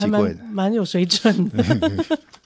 还蛮有水准的。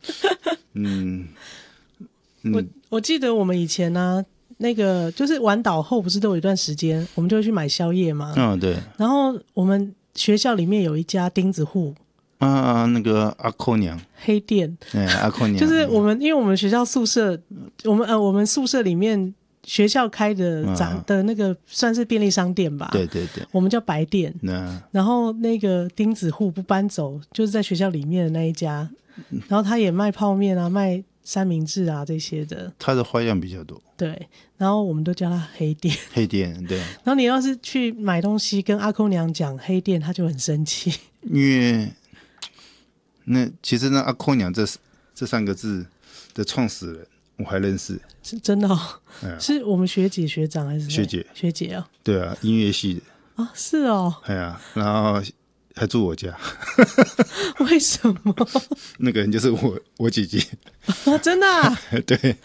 我记得我们以前呢、那个就是晚岛后不是都有一段时间，我们就会去买宵夜嘛。 对。 然后我们学校里面有一家钉子户那个阿扣娘黑店， 阿扣娘就是因为我们学校宿舍，我们宿舍里面学校开的的那个算是便利商店吧。 对对对， 我们叫白店。然后那个钉子户不搬走，就是在学校里面的那一家。然后他也卖泡面啊，卖三明治啊这些的， 他的花样比较多。 对，然后我们都叫他黑店。 黑店，对。 然后你要是去买东西跟阿扣娘讲黑店，他就很生气， 因为其实阿扣娘这三个字的创始人我还认识。 是真的哦？是我们学姐学长还是学姐？ 学姐哦。 对啊，音乐系的啊，是哦。 然后还住我家。 为什么？ 那个人就是我姐姐。 真的啊？ 对。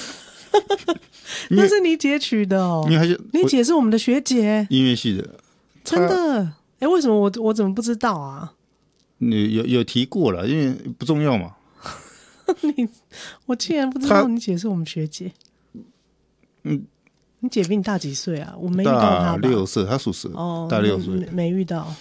那是你姐取的哦？ 因为你姐是我们的学姐， 音乐系的。 真的？为什么我怎么不知道啊？ 你有提过了，因为不重要嘛。 我竟然不知道你姐是我们学姐。你姐比你大几岁啊？我没遇到她吧。 大6岁，她属蛇。大6岁。 没遇到。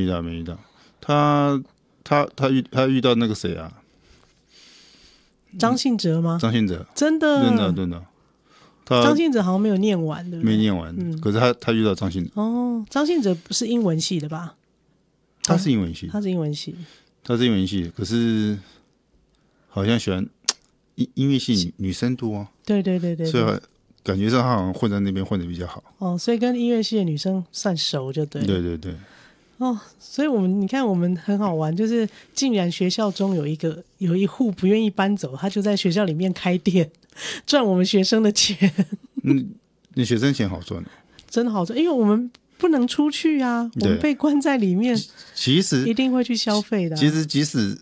他遇到那个谁啊？ 张信哲吗？ 张信哲。 真的。张信哲好像没有念完，对不对？ 没念完。可是他遇到张信哲。 张信哲不是英文系的吧？ 他是英文系。 他是英文系。 可是好像喜欢音乐系女生多啊。 对。 所以感觉上他好像混在那边混得比较好。 所以跟音乐系的女生算熟就对了。 对。 所以你看我们很好玩，就是竟然学校中有一户不愿意搬走，他就在学校里面开店，赚我们学生的钱。 你学生钱好赚。 真的好赚，因为我们不能出去啊，我们被关在里面， 其实一定会去消费的。 其实即使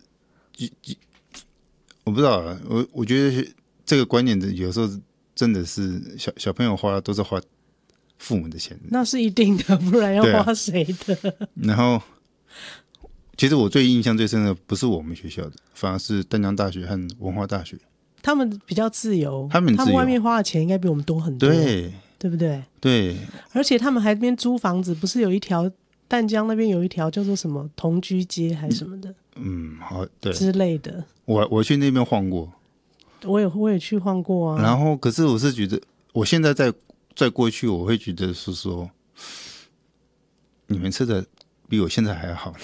我不知道啊，我觉得这个观念有时候真的是小朋友花都是花父母的钱。 那是一定的，不然要花谁的？ 然后其实我最印象最深的不是我们学校的，反而是淡江大学和文化大学。 他们比较自由， 他们外面花的钱应该比我们多很多。对不对？ 对。 而且他们还那边租房子，不是有一条淡江那边有一条叫做什么同居街还是什么的？ 好，对之类的。 我去那边晃过。 我也去晃过啊。 然后可是我是觉得我现在再过去，我会觉得是说你们吃的比我现在还好。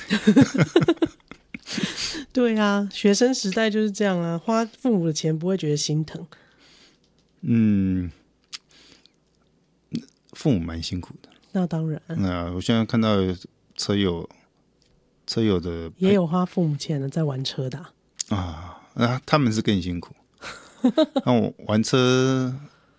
对啊，学生时代就是这样啊，花父母的钱不会觉得心疼。 父母蛮辛苦的。 那当然。 我现在看到车友的也有花父母钱的在玩车的他们是更辛苦。那我玩车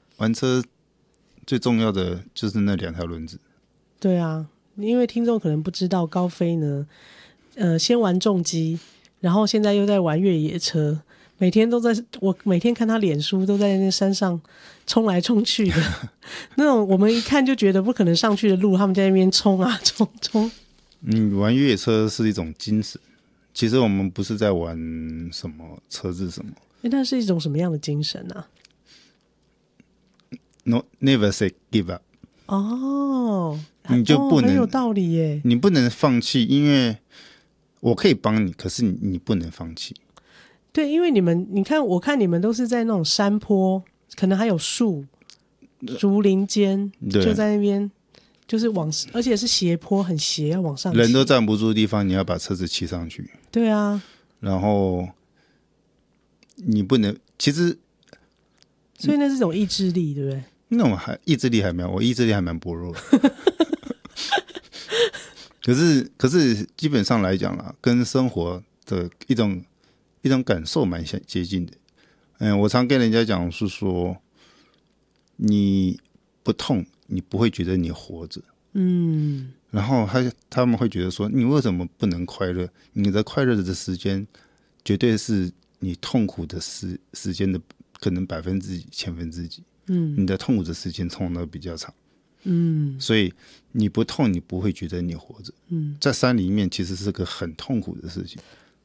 最重要的就是那2条轮子。对啊，因为听众可能不知道，高飞呢，先玩重机，然后现在又在玩越野车，我每天看他脸书都在那山上冲来冲去的。那种我们一看就觉得不可能上去的路，他们在那边冲啊冲。 玩越野车是一种精神。其实我们不是在玩什么车子什么。 那是一种什么样的精神啊？ Never say give up。 你就不能， 很有道理耶。 你不能放弃，因为我可以帮你，可是你不能放弃。 对，因为我看你们都是在那种山坡，可能还有树竹林间，就在那边就是而且是斜坡，很斜，要往上骑， 人都站不住的地方，你要把车子骑上去。 对啊。 然后你不能，其实所以那是一种意志力，对不对？ 那种意志力还没有，我意志力还蛮薄弱的。可是基本上来讲啦，跟生活的一种感受蛮接近的。我常跟人家讲是说，你不痛，你不会觉得你活着。然后他们会觉得说，你为什么不能快乐？你的快乐的时间，绝对是你痛苦的时间的可能10%几、1000%几。你的痛苦的时间冲的比较长。所以你不痛，你不会觉得你活着。在山里面其实是个很痛苦的事情。